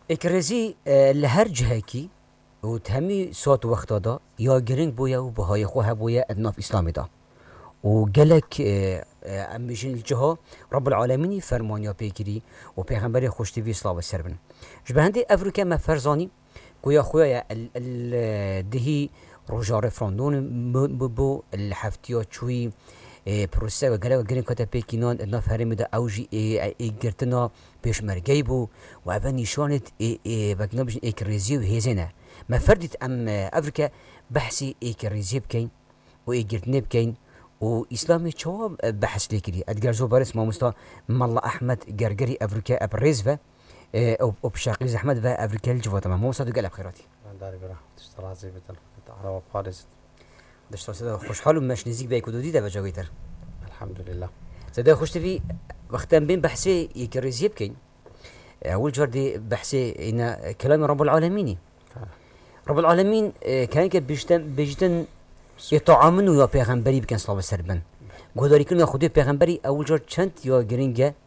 اکرزی لهر جهکی و تهمی ساعت وقت دا یا گرنگ بویا و بهای خواه بویا ادناف اسلامی دا و گلک امجن الجها رب العالمين فرمانيا بيكري و پیغمبر خوشتوی صلاة سربن جبهندي افریقا ما فرزاني كويا خويا الدهي رجار فرندون بو الحفتيا چوي پروسه و گله و گرین کتا پیکینان ادنا فرمی دا اوجی گرتنا پیشمرگی بو و اول نشانت بگنا بجن اکریزی و هیزینه ما فردت ام افریقا بحثی اکریزی بکین و گرتنه بکین و اسلامی چوا بحث لیکری ادگرزو بارس ما مستا ملا احمد گرگری افریقا ابریز و او بشاقی زحمت و افریقا الجوات ما مستا قال بخيراتي داري برا تشترازي بدل على باريس دشت صدا خوشحال و مش نزیک به کدودی ده بجاویتر الحمد لله صدا خوش تبي وقتا بين بحثي يكرزيب كين اول جردي بحثي ان كلام رب العالمين رب العالمين كان بيجتن يطعمن ويا پیغمبري بكن صلاه سربن گوداری کن یا خودی پیغمبری اول جور چند یا گرینگه